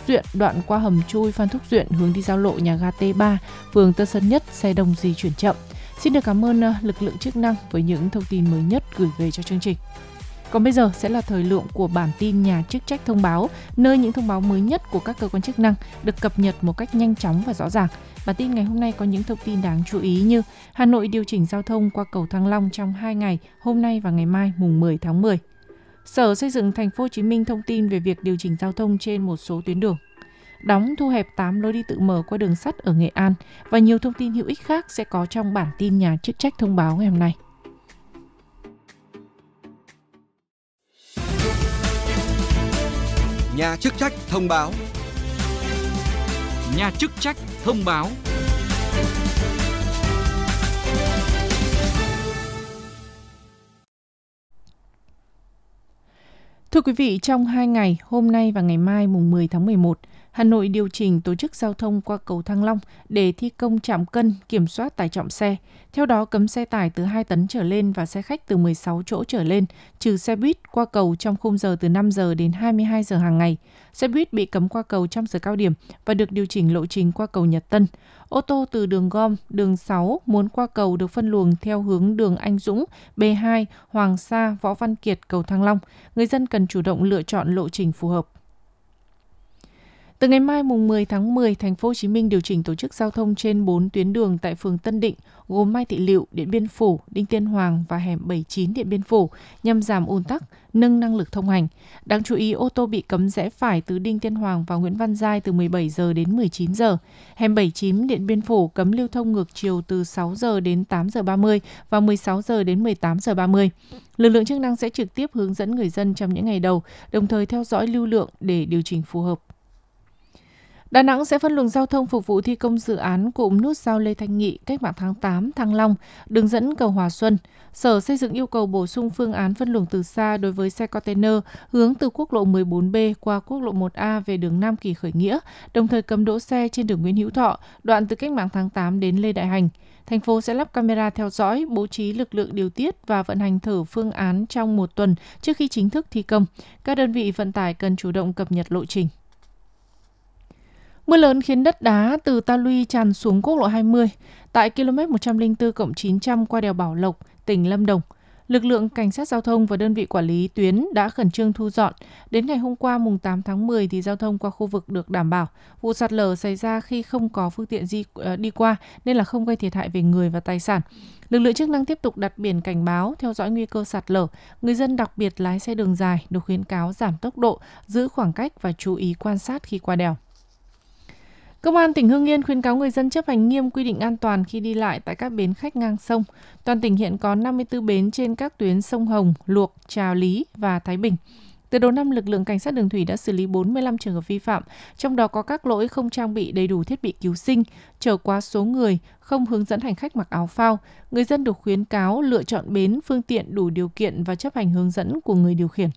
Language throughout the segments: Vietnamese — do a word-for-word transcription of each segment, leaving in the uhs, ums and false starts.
Duyện, đoạn qua hầm chui Phan Thúc Duyện hướng đi giao lộ nhà ga T ba, phường Tân Sơn Nhất, xe đông di chuyển chậm. Xin được cảm ơn lực lượng chức năng với những thông tin mới nhất gửi về cho chương trình. Còn bây giờ sẽ là thời lượng của bản tin nhà chức trách thông báo, nơi những thông báo mới nhất của các cơ quan chức năng được cập nhật một cách nhanh chóng và rõ ràng. Bản tin ngày hôm nay có những thông tin đáng chú ý như Hà Nội điều chỉnh giao thông qua cầu Thăng Long trong hai ngày, hôm nay và ngày mai mùng mười tháng mười. Sở Xây dựng Thành phố Hồ Chí Minh thông tin về việc điều chỉnh giao thông trên một số tuyến đường. Đóng thu hẹp tám lối đi tự mở qua đường sắt ở Nghệ An và nhiều thông tin hữu ích khác sẽ có trong bản tin nhà chức trách thông báo ngày hôm nay. Nhà chức trách thông báo. Nhà chức trách thông báo. Thưa quý vị, trong hai ngày, hôm nay và ngày mai mùng mười tháng mười một, Hà Nội điều chỉnh tổ chức giao thông qua cầu Thăng Long để thi công trạm cân kiểm soát tải trọng xe. Theo đó, cấm xe tải từ hai tấn trở lên và xe khách từ mười sáu chỗ trở lên, trừ xe buýt qua cầu trong khung giờ từ năm giờ đến hai mươi hai giờ hàng ngày. Xe buýt bị cấm qua cầu trong giờ cao điểm và được điều chỉnh lộ trình qua cầu Nhật Tân. Ô tô từ đường Gom, đường sáu muốn qua cầu được phân luồng theo hướng đường Anh Dũng, B hai, Hoàng Sa, Võ Văn Kiệt, cầu Thăng Long. Người dân cần chủ động lựa chọn lộ trình phù hợp. Từ ngày mai mùng mười tháng mười, Thành phố Hồ Chí Minh điều chỉnh tổ chức giao thông trên bốn tuyến đường tại phường Tân Định, gồm Mai Thị Lựu, Điện Biên Phủ, Đinh Tiên Hoàng và hẻm bảy mươi chín Điện Biên Phủ nhằm giảm ùn tắc, nâng năng lực thông hành. Đáng chú ý, ô tô bị cấm rẽ phải từ Đinh Tiên Hoàng và Nguyễn Văn Giai từ mười bảy giờ đến mười chín giờ. Hẻm bảy mươi chín Điện Biên Phủ cấm lưu thông ngược chiều từ sáu giờ đến tám giờ ba mươi và mười sáu giờ đến mười tám giờ ba mươi. Lực lượng chức năng sẽ trực tiếp hướng dẫn người dân trong những ngày đầu, đồng thời theo dõi lưu lượng để điều chỉnh phù hợp. Đà Nẵng sẽ phân luồng giao thông phục vụ thi công dự án cụm nút giao Lê Thanh Nghị, Cách mạng tháng tám, Thăng Long, đường dẫn cầu Hòa Xuân. Sở Xây dựng yêu cầu bổ sung phương án phân luồng từ xa đối với xe container hướng từ quốc lộ mười bốn B qua quốc lộ một A về đường Nam Kỳ Khởi Nghĩa, đồng thời cấm đỗ xe trên đường Nguyễn Hữu Thọ, đoạn từ Cách mạng tháng tám đến Lê Đại Hành. Thành phố sẽ lắp camera theo dõi, bố trí lực lượng điều tiết và vận hành thử phương án trong một tuần trước khi chính thức thi công. Các đơn vị vận tải cần chủ động cập nhật lộ trình. Mưa lớn khiến đất đá từ Ta Luy tràn xuống quốc lộ hai mươi tại ki lô mét một trăm lẻ bốn cộng chín trăm qua đèo Bảo Lộc, tỉnh Lâm Đồng. Lực lượng cảnh sát giao thông và đơn vị quản lý tuyến đã khẩn trương thu dọn. Đến ngày hôm qua mùng tám tháng mười thì giao thông qua khu vực được đảm bảo. Vụ sạt lở xảy ra khi không có phương tiện di, đi qua nên là không gây thiệt hại về người và tài sản. Lực lượng chức năng tiếp tục đặt biển cảnh báo, theo dõi nguy cơ sạt lở. Người dân đặc biệt lái xe đường dài được khuyến cáo giảm tốc độ, giữ khoảng cách và chú ý quan sát khi qua đèo. Công an tỉnh Hưng Yên khuyến cáo người dân chấp hành nghiêm quy định an toàn khi đi lại tại các bến khách ngang sông. Toàn tỉnh hiện có năm mươi tư bến trên các tuyến sông Hồng, Luộc, Trà Lý và Thái Bình. Từ đầu năm, lực lượng cảnh sát đường thủy đã xử lý bốn mươi lăm trường hợp vi phạm, trong đó có các lỗi không trang bị đầy đủ thiết bị cứu sinh, chở quá số người, không hướng dẫn hành khách mặc áo phao. Người dân được khuyến cáo lựa chọn bến, phương tiện đủ điều kiện và chấp hành hướng dẫn của người điều khiển.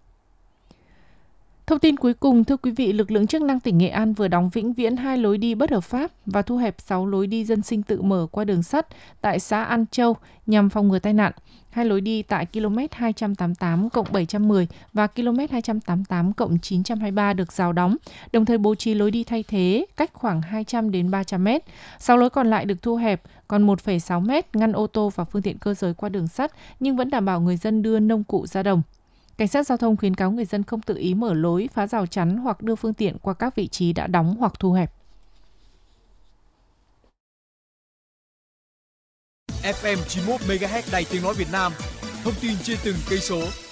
Thông tin cuối cùng, thưa quý vị, lực lượng chức năng tỉnh Nghệ An vừa đóng vĩnh viễn hai lối đi bất hợp pháp và thu hẹp sáu lối đi dân sinh tự mở qua đường sắt tại xã An Châu nhằm phòng ngừa tai nạn. Hai lối đi tại ki lô mét hai trăm tám mươi tám cộng bảy trăm mười và ki lô mét hai trăm tám mươi tám cộng chín trăm hai mươi ba được rào đóng, đồng thời bố trí lối đi thay thế cách khoảng hai trăm đến ba trăm mét. Sáu lối còn lại được thu hẹp, còn một phẩy sáu mét ngăn ô tô và phương tiện cơ giới qua đường sắt nhưng vẫn đảm bảo người dân đưa nông cụ ra đồng. Cảnh sát giao thông khuyến cáo người dân không tự ý mở lối, phá rào chắn hoặc đưa phương tiện qua các vị trí đã đóng hoặc thu hẹp. ép em chín mươi mốt mê ga héc Đài Tiếng nói Việt Nam, thông tin trên từng cây số.